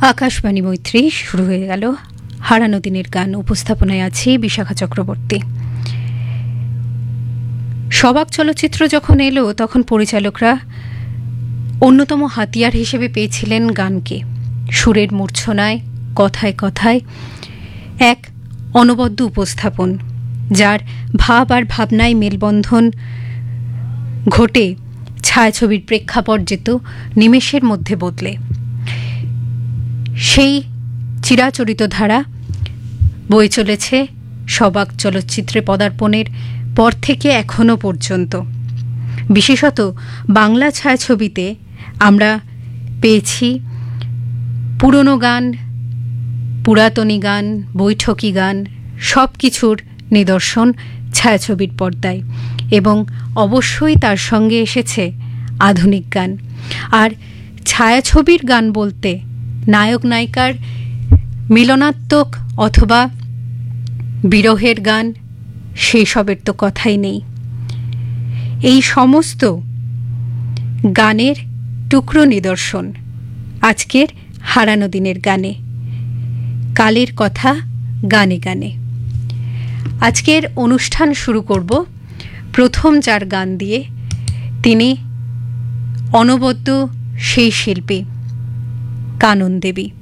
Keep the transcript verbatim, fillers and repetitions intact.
আকাশবাণী মৈত্রী শুরু হয়ে গেল। হারানো দিনের গান উপস্থাপনায় আছি বিশাখা চক্রবর্তী। সবাক চলচ্চিত্র যখন এলো তখন পরিচালকরা অন্যতম হাতিয়ার হিসেবে পেয়েছিলেন গানকে। সুরের মূর্ছনায়, কথায় কথায় এক অনবদ্য উপস্থাপন, যার ভাব আর ভাবনায় মেলবন্ধন ঘটে ছায়াছবির প্রেক্ষাপট যেত নিমেষের মধ্যে বদলে। সেই চিরাচরিত ধারা বয়ে চলেছে সবাক চলচ্চিত্রে পদার্পণের পর থেকে এখনও পর্যন্ত। বিশেষত বাংলা ছায়াছবিতে আমরা পেয়েছি পুরনো গান, পুরাতনী গান, বৈঠকি গান সব কিছুর নিদর্শন ছায়াছবির পর্দায়, এবং অবশ্যই তার সঙ্গে এসেছে আধুনিক গান। আর ছায়াছবির গান বলতে নায়ক নায়িকার মিলনাত্মক অথবা বিরহের গান, সেসবের তো কথাই নেই। এই সমস্ত গানের টুকরো নিদর্শন আজকের হারানো দিনের গানে, কালের কথা গানে গানে। আজকের অনুষ্ঠান শুরু করব প্রথম যার গান দিয়ে। তিনি অনবদ্য সেই শিল্পী কানন দেবী।